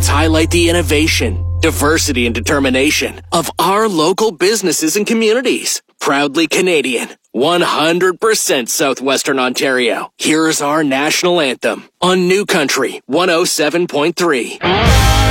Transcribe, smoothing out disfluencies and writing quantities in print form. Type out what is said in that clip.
Let's highlight the innovation, diversity, and determination of our local businesses and communities. Proudly Canadian, 100% Southwestern Ontario. Here's our national anthem on New Country 107.3.